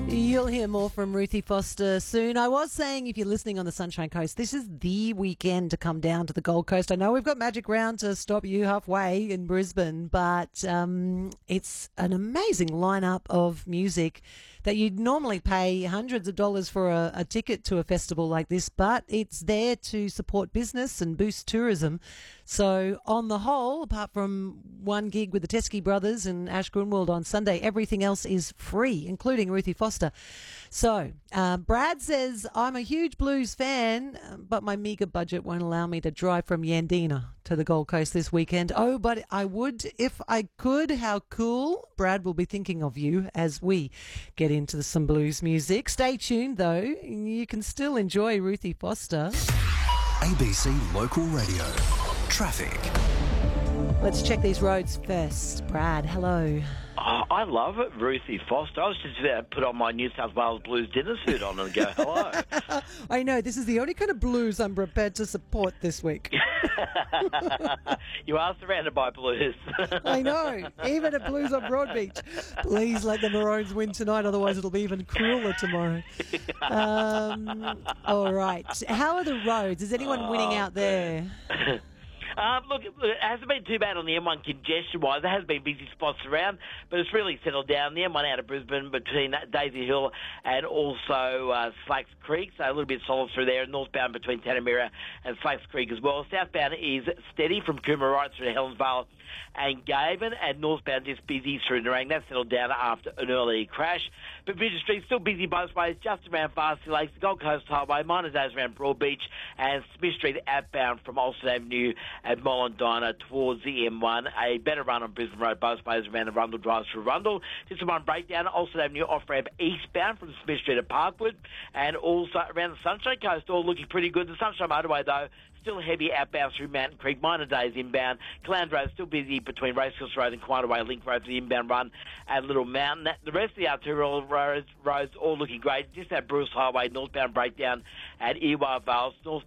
You'll hear more from Ruthie Foster soon. I was saying, if you're listening on the Sunshine Coast, this is the weekend to come down to the Gold Coast. I know we've got Magic Round to stop you halfway in Brisbane, but it's an amazing lineup of music that you'd normally pay hundreds of dollars for a ticket to a festival like this, but it's there to support business and boost tourism. So on the whole, apart from one gig with the Teskey Brothers and Ash Grunwald on Sunday, everything else is free, including Ruthie Foster. So Brad says, I'm a huge blues fan, but my meagre budget won't allow me to drive from Yandina to the Gold Coast this weekend. Oh, but I would if I could. How cool. Brad will be thinking of you as we get into some blues music. Stay tuned, though. You can still enjoy Ruthie Foster. ABC Local Radio. Traffic. Let's check these roads first. Brad, hello. Oh, I love it, Ruthie Foster. I was just about to put on my New South Wales Blues dinner suit on and go, hello. I know, this is the only kind of blues I'm prepared to support this week. You are surrounded by blues. I know, even at Blues on Broadbeach. Please let the Maroons win tonight, otherwise it'll be even crueler tomorrow. All right. How are the roads? Is anyone winning out there? Look, it hasn't been too bad on the M1 congestion-wise. There has been busy spots around, but it's really settled down. The M1 out of Brisbane between Daisy Hill and also Slacks Creek, so a little bit solid through there. Northbound between Tanamera and Slacks Creek as well. Southbound is steady from Coomera right through to Helensvale and Gaven, and northbound is busy through Nerang. That's settled down after an early crash. But Bridget Street still busy both ways, just around Farsley Lakes, the Gold Coast Highway, minor days around Broadbeach, and Smith Street outbound from Alston Avenue at Mollendina towards the M1. A better run on Brisbane Road both ways around the Rundle drives through Rundle. Just a one breakdown, Alston Avenue off-ramp eastbound from Smith Street to Parkwood, and also around the Sunshine Coast, all looking pretty good. The Sunshine Motorway, though, still heavy outbound through Mountain Creek, minor days inbound. Clown Road still busy between Racecourse Road and Quieterway Link Road for the inbound run at Little Mountain. The rest of the arterial roads all looking great. Just that Bruce Highway northbound breakdown at Ewa Vales, north